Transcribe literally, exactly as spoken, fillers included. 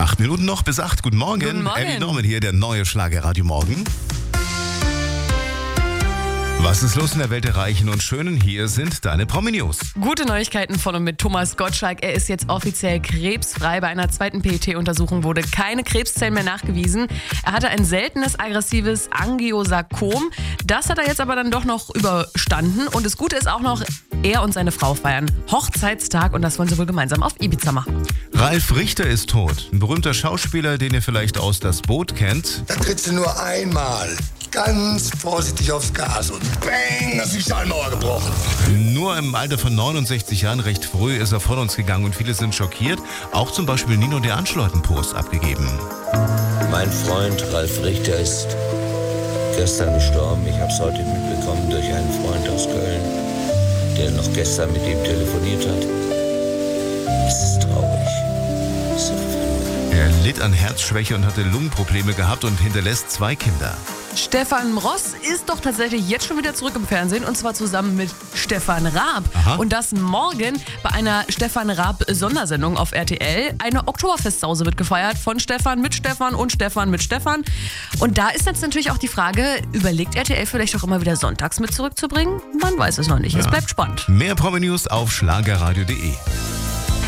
Acht Minuten noch bis acht. Guten Morgen. Guten Morgen. Abby Norman hier, der neue Schlagerradio Morgen. Was ist los in der Welt der Reichen und Schönen? Hier sind deine Promi-News. Gute Neuigkeiten von und mit Thomas Gottschalk. Er ist jetzt offiziell krebsfrei. Bei einer zweiten P E T-Untersuchung wurde keine Krebszellen mehr nachgewiesen. Er hatte ein seltenes, aggressives Angiosarkom. Das hat er jetzt aber dann doch noch überstanden. Und das Gute ist auch noch, er und seine Frau feiern Hochzeitstag und das wollen sie wohl gemeinsam auf Ibiza machen. Ralf Richter ist tot. Ein berühmter Schauspieler, den ihr vielleicht aus Das Boot kennt. Da trittst du nur einmal ganz vorsichtig aufs Gas und bang, hast die Stahlmauer gebrochen. Nur im Alter von neunundsechzig Jahren, recht früh, ist er von uns gegangen und viele sind schockiert. Auch zum Beispiel Nino De Angelo hat einen Post abgegeben. Mein Freund Ralf Richter ist gestern gestorben. Ich habe es heute mitbekommen durch einen Freund aus Köln, der noch gestern mit ihm telefoniert hat. Es ist traurig. Es ist Er litt an Herzschwäche und hatte Lungenprobleme gehabt und hinterlässt zwei Kinder. Stefan Ross ist doch tatsächlich jetzt schon wieder zurück im Fernsehen und zwar zusammen mit Stefan Raab. Aha. Und das morgen bei einer Stefan Raab Sondersendung auf R T L. Eine Oktoberfestsause wird gefeiert von Stefan mit Stefan und Stefan mit Stefan. Und da ist jetzt natürlich auch die Frage, überlegt R T L vielleicht auch immer wieder sonntags mit zurückzubringen? Man weiß es noch nicht. Es bleibt spannend. Mehr Promi-News auf schlagerradio punkt de.